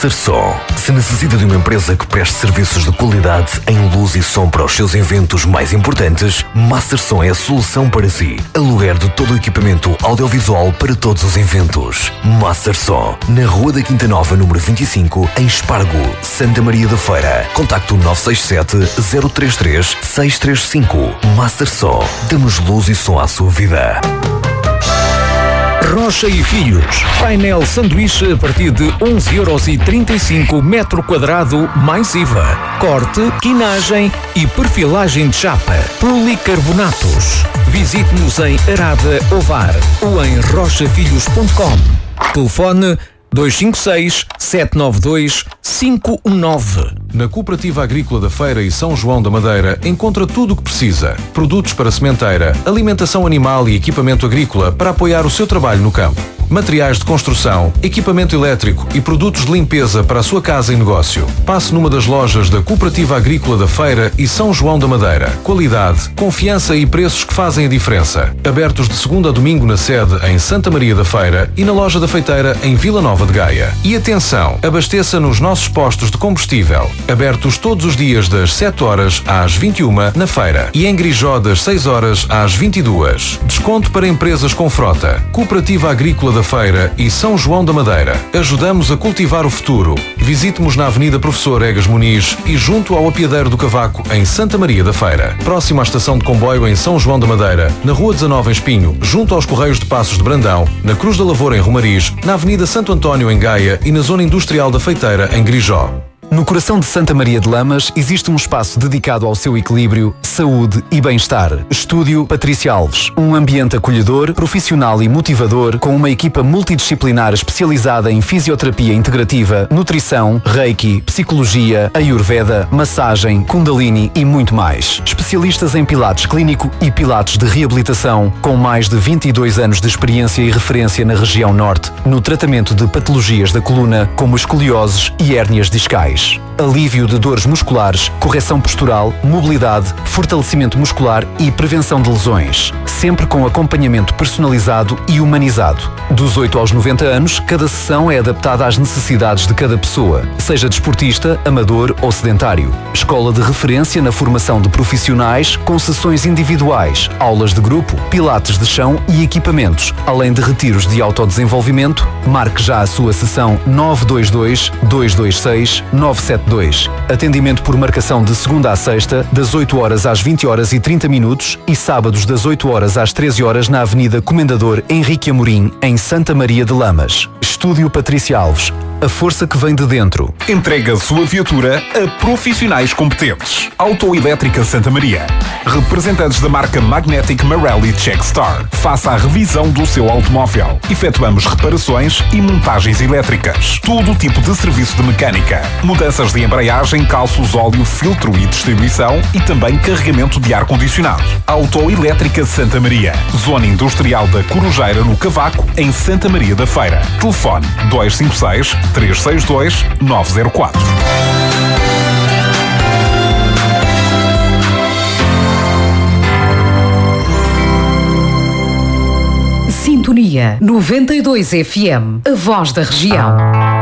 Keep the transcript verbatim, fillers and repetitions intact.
Master Som. Se necessita de uma empresa que preste serviços de qualidade em luz e som para os seus eventos mais importantes, Master Som é a solução para si. Aluguer de todo o equipamento audiovisual para todos os eventos. Master Som, na Rua da Quinta Nova, número vinte e cinco, em Espargo, Santa Maria da Feira. Contacto nove seis sete, zero três três, seis três cinco. Master Som, damos luz e som à sua vida. Rocha e Filhos. Painel sanduíche a partir de onze euros e trinta e cinco metro quadrado mais I V A. Corte, quinagem e perfilagem de chapa. Policarbonatos. Visite-nos em Arada Ovar ou em rocha filhos ponto com. Telefone dois cinco seis, sete nove dois, cinco um nove. Na Cooperativa Agrícola da Feira e São João da Madeira encontra tudo o que precisa. Produtos para sementeira, alimentação animal e equipamento agrícola para apoiar o seu trabalho no campo. Materiais de construção, equipamento elétrico e produtos de limpeza para a sua casa e negócio. Passe numa das lojas da Cooperativa Agrícola da Feira e São João da Madeira. Qualidade, confiança e preços que fazem a diferença. Abertos de segunda a domingo na sede em Santa Maria da Feira e na loja da Feiteira em Vila Nova de Gaia. E atenção, abasteça nos nossos postos de combustível. Abertos todos os dias das sete horas às vinte e uma na feira e em Grijó das seis horas às vinte e duas. Desconto para empresas com frota. Cooperativa Agrícola da Feira e São João da Madeira. Ajudamos a cultivar o futuro. Visite-nos na Avenida Professor Egas Muniz e junto ao Apiadeiro do Cavaco em Santa Maria da Feira. Próximo à estação de comboio em São João da Madeira, na Rua dezanove em Espinho, junto aos Correios de Passos de Brandão, na Cruz da Lavoura em Romariz, na Avenida Santo António em Gaia e na Zona Industrial da Feiteira em Grijó. No coração de Santa Maria de Lamas existe um espaço dedicado ao seu equilíbrio, saúde e bem-estar. Estúdio Patrícia Alves. Um ambiente acolhedor, profissional e motivador, com uma equipa multidisciplinar especializada em fisioterapia integrativa, nutrição, reiki, psicologia, ayurveda, massagem, kundalini e muito mais. Especialistas em pilates clínico e pilates de reabilitação, com mais de vinte e dois anos de experiência e referência na região norte, no tratamento de patologias da coluna, como escolioses e hérnias discais. Alívio de dores musculares, correção postural, mobilidade, fortalecimento muscular e prevenção de lesões. Sempre com acompanhamento personalizado e humanizado. Dos oito aos noventa anos, cada sessão é adaptada às necessidades de cada pessoa, seja desportista, amador ou sedentário. Escola de referência na formação de profissionais, com sessões individuais, aulas de grupo, pilates de chão e equipamentos, além de retiros de autodesenvolvimento. Marque já a sua sessão nove dois dois, dois dois seis, nove sete dois. Atendimento por marcação de segunda a sexta, das oito horas às vinte horas e trinta minutos e sábados das oito horas às treze horas na Avenida Comendador Henrique Amorim, em Santa Maria de Lamas. Estúdio Patrícia Alves. A força que vem de dentro. Entrega a sua viatura a profissionais competentes. Autoelétrica Santa Maria. Representantes da marca Magnetic Marelli Checkstar. Faça a revisão do seu automóvel. Efetuamos reparações e montagens elétricas. Todo o tipo de serviço de mecânica. Mudanças de embreagem, calços, óleo, filtro e distribuição e também carregamento de ar-condicionado. Autoelétrica Santa Maria. Zona Industrial da Corujeira, no Cavaco, em Santa Maria da Feira. Telefone dois cinco seis, três seis dois, nove zero quatro. Sintonia noventa e dois F M, a voz da região.